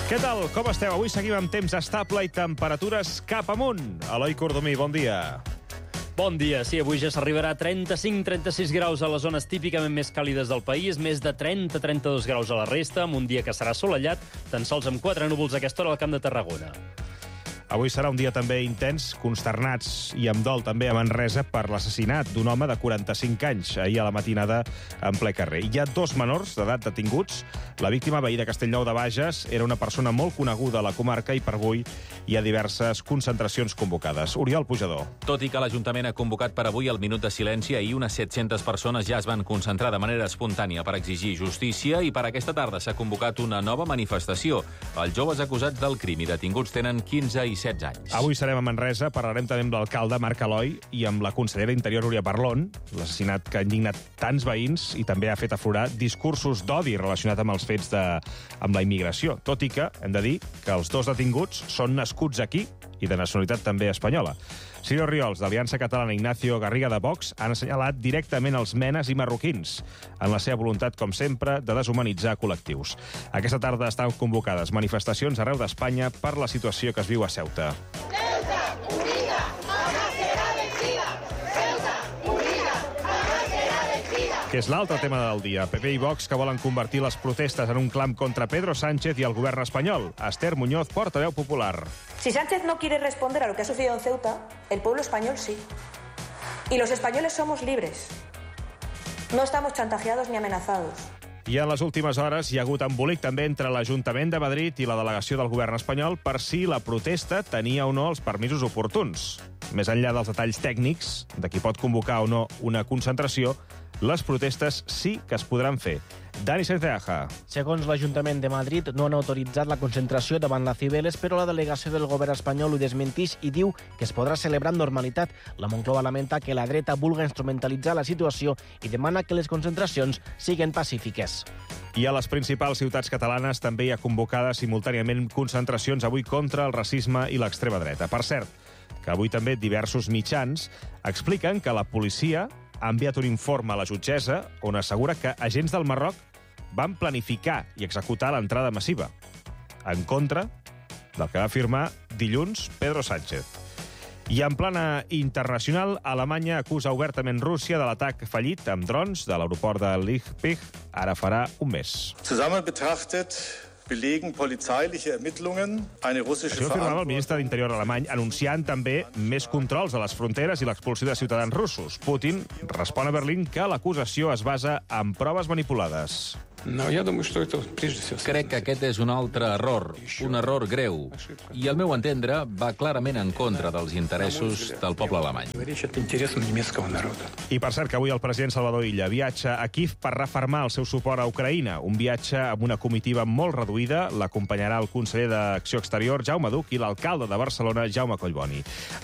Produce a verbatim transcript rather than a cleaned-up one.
Què tal? Com esteu? Avui seguim amb temps estable i temperatures cap amunt. Eloi Cordomí, bon dia. Bon dia. Sí, avui ja s'arribarà a trenta-cinc a trenta-sis graus a les zones típicament més càlides del país, més de trenta a trenta-dos graus a la resta, amb un dia que serà assolellat, tan sols amb quatre núvols a aquesta hora al Camp de Tarragona. Avui serà un dia també intens, consternats i amb dol també a Manresa per l'assassinat d'un home de quaranta-cinc anys ahir a la matinada en ple carrer. Hi ha dos menors d'edat detinguts. La víctima, veí de Castellnou de Bages, era una persona molt coneguda a la comarca i per avui hi ha diverses concentracions convocades. Oriol Pujador. Tot i que l'Ajuntament ha convocat per avui el minut de silenci, ahir unes set-centes persones ja es van concentrar de manera espontània per exigir justícia i per aquesta tarda s'ha convocat una nova manifestació. Els joves acusats del crim i detinguts tenen quinze i setze anys. Avui serem a Manresa, parlarem també amb l'alcalde Marc Eloi i amb la consellera d'Interior Núria Parlon, l'assassinat que ha indignat tants veïns i també ha fet aflorar discursos d'odi relacionat amb els fets de, amb la immigració. Tot i que hem de dir que els dos detinguts són nascuts aquí i de nacionalitat també espanyola. Ciro Riols, d'Aliança Catalana, Ignacio Garriga de Vox, han assenyalat directament els menes i marroquins en la seva voluntat, com sempre, de deshumanitzar col·lectius. Aquesta tarda estan convocades manifestacions arreu d'Espanya per la situació que es viu a Ceuta. Ceuta, unida, jamás será vencida. Ceuta, unida, jamás será vencida. Que és l'altre tema del dia. P P i Vox que volen convertir les protestes en un clam contra Pedro Sánchez i el govern espanyol. Esther Muñoz, portaveu popular. Si Sánchez no quiere responder a lo que ha sucedido en Ceuta, el pueblo español sí. Y los españoles somos libres. No estamos chantajeados ni amenazados. I en les últimes hores hi ha hagut embolic també entre l'Ajuntament de Madrid i la delegació del govern espanyol per si la protesta tenia o no els permisos oportuns. Més enllà dels detalls tècnics, de qui pot convocar o no una concentració, les protestes sí que es podran fer. Dani Sanceaja. Segons l'Ajuntament de Madrid, no han autoritzat la concentració davant la Cibeles, però la delegació del govern espanyol ho desmentix i diu que es podrà celebrar amb normalitat. La Moncloa lamenta que la dreta vulga instrumentalitzar la situació i demana que les concentracions siguin pacífiques. I a les principals ciutats catalanes també hi ha convocades simultàniament concentracions avui contra el racisme i l'extrema dreta. Per cert, que avui també diversos mitjans expliquen que la policia ha enviat un informe a la jutgessa on assegura que agents del Marroc van planificar i executar l'entrada massiva, en contra del que va afirmar dilluns Pedro Sánchez. I en plana internacional, Alemanya acusa obertament Rússia de l'atac fallit amb drons de l'aeroport de Leipzig ara farà un mes. Zusammen betrachtet belegen polizeiliche Ermittlungen eine russische Això afirmava el Verantwortung. ministre d'Interior alemany, anunciant també més controls a les fronteres i l'expulsió de ciutadans russos. Putin respon a Berlín que l'acusació es basa en proves manipulades. Crec que aquest és un altre error, un error greu, i al meu entendre va clarament en contra dels interessos del poble alemany. I per cert que avui el president Salvador Illa viatja a Kíev per refermar el seu suport a Ucraïna, un viatge amb una comitiva molt reduïda. L'acompanyarà el conseller d'Acció Exterior, Jaume Duch, i l'alcalde de Barcelona, Jaume Collboni.